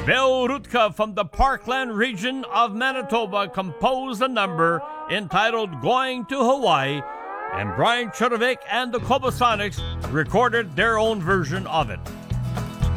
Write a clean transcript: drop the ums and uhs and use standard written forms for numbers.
Bill Rutka from the Parkland region of Manitoba composed a number entitled Going to Hawaii, and Brian Chudovic and the Kobasonics recorded their own version of it.